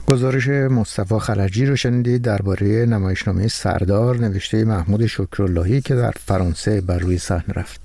گزارش مصطفی خلجی رو شنیدید درباره نمایشنامه سردار نوشته محمود شکراللهی که در فرانسه بر روی صحنه رفت.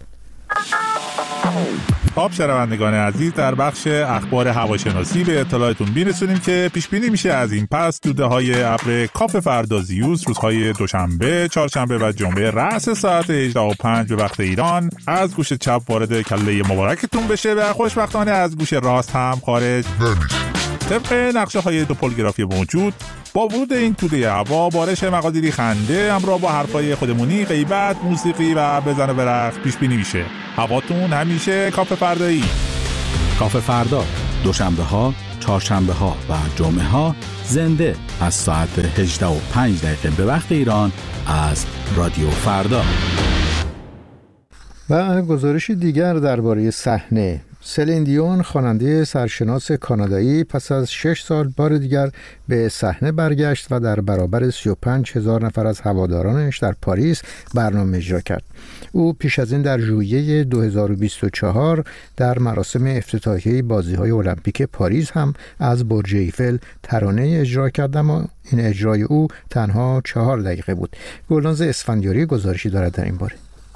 خب شنوندگان عزیز، در بخش اخبار هواشناسی به اطلاعتون میرسونیم که پیش بینی میشه از این پس دوده‌های ابر کاف فردا زیوس روزهای دوشنبه، چهارشنبه و جمعه رأس ساعت 18:05 به وقت ایران از گوش چپ وارد کله مبارکتون بشه و خوشبختانه از گوش راست هم خارج نمیشه. طبق نقشه‌های توپولگرافی موجود، با ورود این توده هوا بارش مقادیری خنده همراه با حرفای خودمونی، غیبت، موسیقی و بزن و برقص پیش بینی میشه. هواتون همیشه کاف فردایی. کاف فردا دوشنبه ها، چهارشنبه ها و جمعه ها زنده از ساعت 18:05 به وقت ایران از رادیو فردا. و گزارش دیگر درباره صحنه. سلین دیون خواننده سرشناس کانادایی پس از 6 سال بار دیگر به صحنه برگشت و در برابر 35,000 نفر از هوادارانش در پاریس برنامه اجرا کرد. او پیش از این در ژوئیه 2024 در مراسم افتتاحیه بازی‌های المپیک پاریس هم از برج ایفل ترانه اجرا کرد، اما این اجرای او تنها 4 دقیقه بود. گلناز اسفندیاری گزارشی دارد در این باره.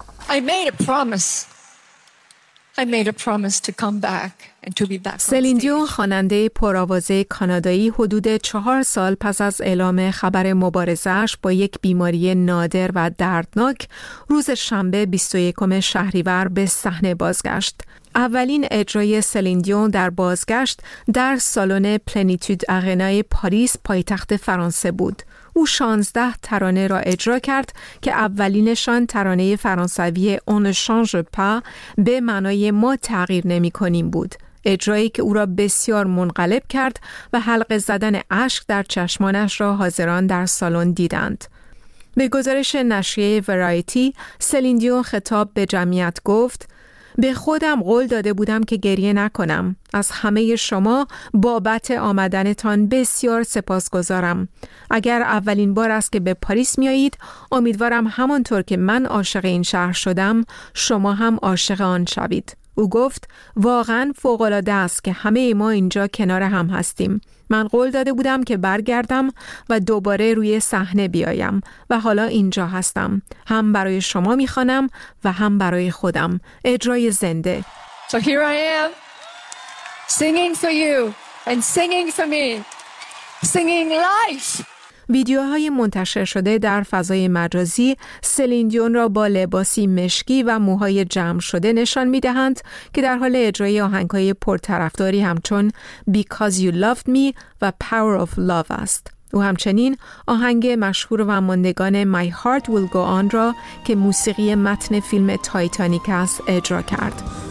سلین دیون خواننده پرآوازه کانادایی حدود 4 سال پس از اعلام خبر مبارزه‌اش با یک بیماری نادر و دردناک روز شنبه 21 شهریور به صحنه بازگشت. اولین اجرای سلین دیون در بازگشت در سالن پلنیتود آرنای پاریس پایتخت فرانسه بود. او 16 ترانه را اجرا کرد که اولینشان ترانه فرانسوی اون شانژ پا به معنای ما تغییر نمی کنیم بود. اجرایی که او را بسیار منقلب کرد و حلقه زدن اشک در چشمانش را حاضران در سالن دیدند. به گزارش نشریه ورایتی، سلین دیون خطاب به جمعیت گفت: به خودم قول داده بودم که گریه نکنم. از همه شما بابت آمدنتان بسیار سپاسگزارم. اگر اولین بار است که به پاریس میایید، امیدوارم همانطور که من عاشق این شهر شدم، شما هم عاشق آن شوید. او گفت: واقعاً فوق‌العاده است که همه ما اینجا کنار هم هستیم. من قول داده بودم که برگردم و دوباره روی صحنه بیایم و حالا اینجا هستم. هم برای شما میخوانم و هم برای خودم. اجرای زنده. So here I am, singing for you and singing for me, singing life. ویدیوهای منتشر شده در فضای مجازی سلین دیون را با لباسی مشکی و موهای جمع شده نشان می‌دهند که در حال اجرای آهنگ‌های پرطرفداری همچون Because You Loved Me و Power of Love است. او همچنین آهنگ مشهور و ماندگان My Heart Will Go On را که موسیقی متن فیلم تایتانیک است اجرا کرد.